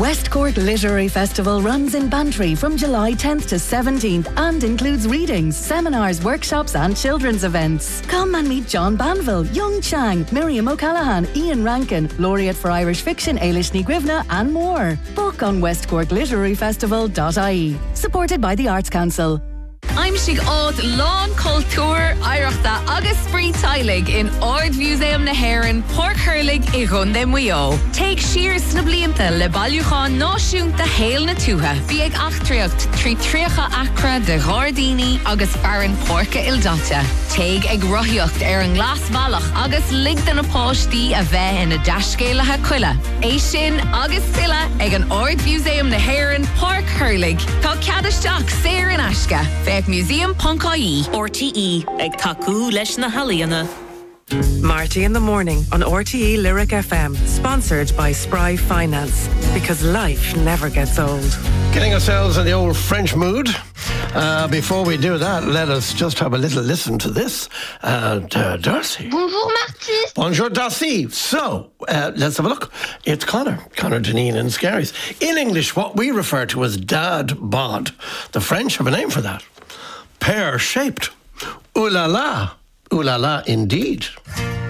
West Cork Literary Festival runs in Bantry from July 10th to 17th and includes readings, seminars, workshops and children's events. Come and meet John Banville, Young Chang, Miriam O'Callaghan, Ian Rankin, Laureate for Irish Fiction Eilish Ní Gribhne and more. Book on westcorkliteraryfestival.ie. Supported by the Arts Council. I'm Sig Odd Lawn Culture Ireachta agus Spree Teilig in Ard Museum na Héireann, Port Hurlig I Runde Muyo. Take shears na blianta le bailúchan náisiúnta héal na tuha. Bhí ag achtriocht trí tríocha acra de Ghardini agus Baran Porca Ildata. Take ag rothiocht an glas ballach agus ligdan na páistí a bheith in a dascéilethe cuile. É sin agus tilla ag an Ard Museum na Héireann, Port Hurlig. Tá ceadisteach séir in Aisce. Museum.ie. RTE ag taku leis na haliana. Marty in the morning on RTE Lyric FM, sponsored by Spry Finance, because life never gets old. Getting ourselves in the old French mood. Before we do that, let us just have a little listen to this. Darcy. Bonjour, Marty. Bonjour, Darcy. So, let's have a look. It's Connor Deneen and Scaries. In English, what we refer to as dad bod. The French have a name for that. Pear-shaped. Ooh la la. Ooh la la, indeed.